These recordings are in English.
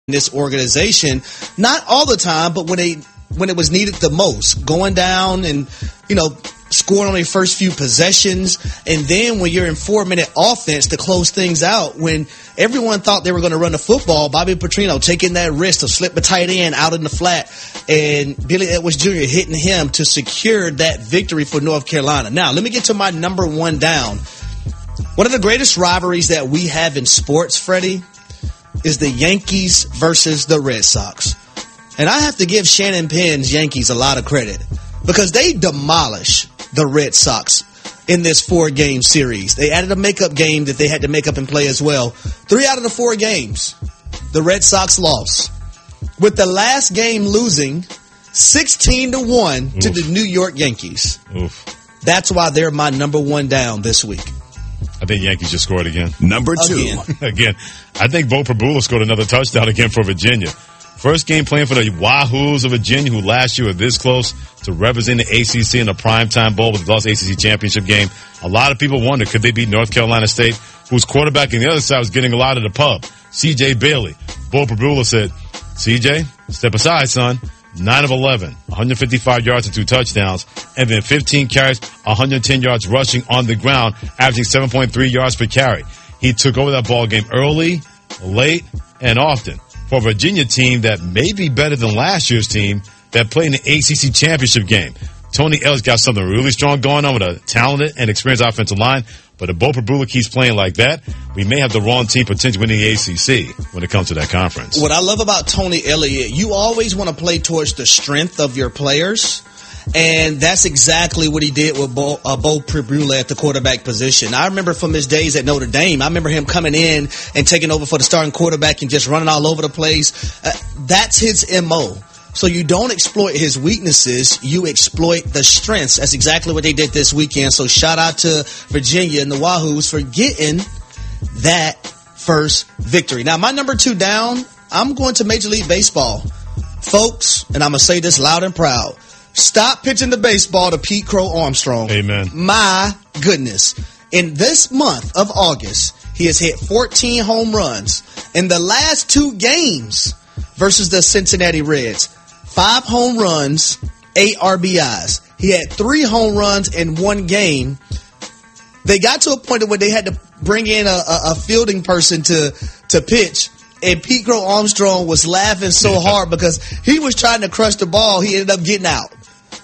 this organization, not all the time, but when it was needed the most, going down and, scoring on their first few possessions. And then when you're in 4-minute offense to close things out, when everyone thought they were going to run the football, Bobby Petrino taking that risk to slip the tight end out in the flat and Billy Edwards Jr. hitting him to secure that victory for North Carolina. Now, let me get to my number one down. One of the greatest rivalries that we have in sports, Freddie, is the Yankees versus the Red Sox. And I have to give Shannon Penn's Yankees a lot of credit because they demolished the Red Sox in this 4-game series. They added a makeup game that they had to make up and play as well. 3 out of the 4 games, the Red Sox lost, with the last game losing 16-1 to the New York Yankees. Oof. That's why they're my number one down this week. I think Yankees just scored again. Number 2. Again. I think Bo Prabula scored another touchdown again for Virginia. First game playing for the Wahoos of Virginia, who last year were this close to represent the ACC in the primetime bowl with the lost ACC championship game. A lot of people wonder, could they beat North Carolina State, whose quarterback on the other side was getting a lot of the pub? C.J. Bailey. Bo Prabula said, C.J., step aside, son. 9 of 11, 155 yards and 2 touchdowns, and then 15 carries, 110 yards rushing on the ground, averaging 7.3 yards per carry. He took over that ball game early, late, and often for a Virginia team that may be better than last year's team that played in the ACC championship game. Tony Ellis got something really strong going on with a talented and experienced offensive line, but if Bo Prabula keeps playing like that, we may have the wrong team potentially winning the ACC when it comes to that conference. What I love about Tony Elliott, you always want to play towards the strength of your players, and that's exactly what he did with Bo Prabula at the quarterback position. I remember from his days at Notre Dame, I remember him coming in and taking over for the starting quarterback and just running all over the place. That's his M.O. So you don't exploit his weaknesses, you exploit the strengths. That's exactly what they did this weekend. So shout out to Virginia and the Wahoos for getting that first victory. Now, my number 2 down, I'm going to Major League Baseball. Folks, and I'm going to say this loud and proud, stop pitching the baseball to Pete Crow Armstrong. Amen. My goodness. In this month of August, he has hit 14 home runs. In the last 2 games versus the Cincinnati Reds, 5 home runs, 8 RBIs. He had 3 home runs in 1 game. They got to a point where they had to bring in a fielding person to pitch, and Pete Crow Armstrong was laughing so hard because he was trying to crush the ball. He ended up getting out.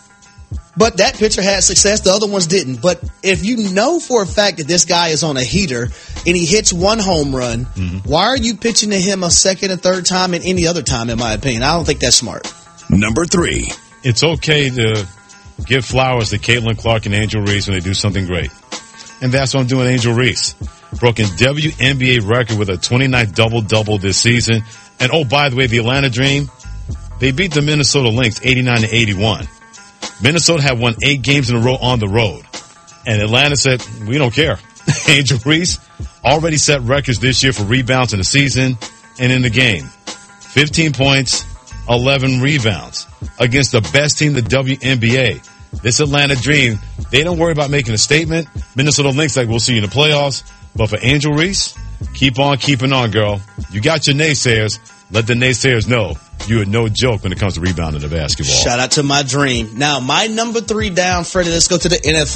But that pitcher had success. The other ones didn't. But if you know for a fact that this guy is on a heater and he hits 1 home run, why are you pitching to him a second and third time and any other time, in my opinion? I don't think that's smart. Number 3. It's okay to give flowers to Caitlin Clark and Angel Reese when they do something great. And that's what I'm doing. Angel Reese broke a WNBA record with a 29th double-double this season. And, oh, by the way, the Atlanta Dream, they beat the Minnesota Lynx 89-81. Minnesota had won 8 games in a row on the road. And Atlanta said, we don't care. Angel Reese already set records this year for rebounds in the season and in the game. 15 points, 11 rebounds against the best team in the WNBA. This Atlanta Dream, they don't worry about making a statement. Minnesota Lynx like, we'll see you in the playoffs. But for Angel Reese, keep on keeping on, girl. You got your naysayers. Let the naysayers know you are no joke when it comes to rebounding the basketball. Shout out to my dream. Now, my number 3 down, Freddie, let's go to the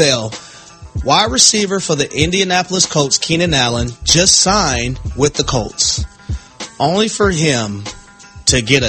NFL. Wide receiver for the Indianapolis Colts, Keenan Allen, just signed with the Colts. Only for him to get a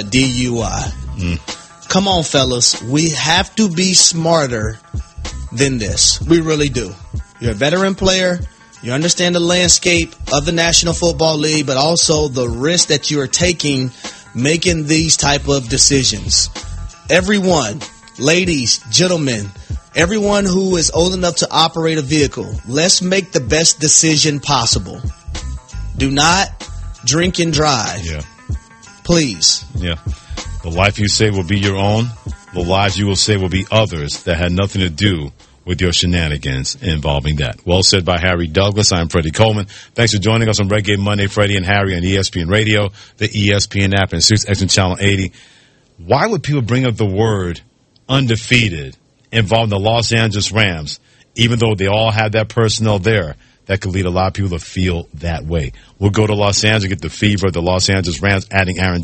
DUI. Come on, fellas. We have to be smarter than this. We really do. You're a veteran player. You understand the landscape of the National Football League, but also the risk that you are taking making these type of decisions. Everyone, ladies, gentlemen, everyone who is old enough to operate a vehicle, let's make the best decision possible. Do not drink and drive. Yeah. Please. Yeah. The life you say will be your own. The lives you will say will be others that had nothing to do with your shenanigans involving that. Well said by Harry Douglas. I'm Freddie Coleman. Thanks for joining us on Red Game Monday, Freddie and Harry on ESPN Radio, the ESPN app, and SiriusXM Channel 80. Why would people bring up the word undefeated involving the Los Angeles Rams, even though they all have that personnel there? That could lead a lot of people to feel that way. We'll go to Los Angeles, get the fever of the Los Angeles Rams, adding Aaron